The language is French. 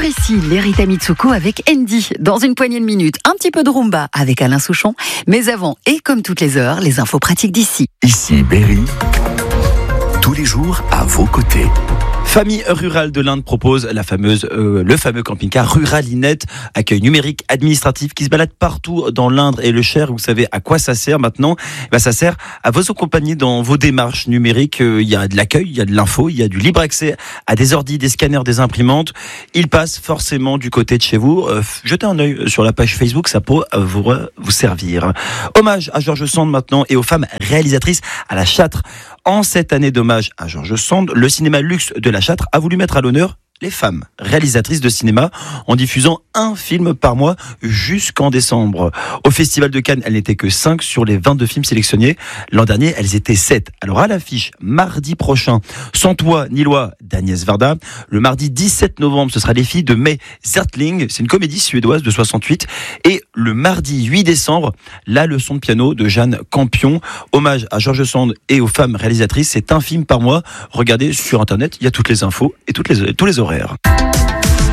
ici, l'Erita Mitsuko avec Andy. Dans une poignée de minutes, un petit peu de rumba avec Alain Souchon. Mais avant, et comme toutes les heures, les infos pratiques d'ici. Ici Berry, tous les jours à vos côtés. Famille rurale de l'Inde propose le fameux camping-car Ruralinette, accueil numérique administratif qui se balade partout dans l'Indre et le Cher. Vous savez à quoi ça sert maintenant ? Ça sert à vous accompagner dans vos démarches numériques. Il y a de l'accueil, il y a de l'info, il y a du libre accès à des ordis, des scanners, des imprimantes. Il passe forcément du côté de chez vous. Jetez un œil sur la page Facebook, ça peut vous servir. Hommage à George Sand maintenant et aux femmes réalisatrices à la Châtre. En cette année d'hommage à George Sand, le cinéma luxe de la Châtre a voulu mettre à l'honneur les femmes réalisatrices de cinéma en diffusant un film par mois jusqu'en décembre. Au Festival de Cannes, elles n'étaient que 5 sur les 22 films sélectionnés. L'an dernier, elles étaient 7. Alors à l'affiche, mardi prochain, Sans toi ni loi d'Agnès Varda. Le mardi 17 novembre, ce sera Les filles de May Zertling. C'est une comédie suédoise de 68. Et le mardi 8 décembre, La leçon de piano de Jeanne Campion. Hommage à George Sand et aux femmes réalisatrices. C'est un film par mois. Regardez sur Internet, il y a toutes les infos et tous les horaires.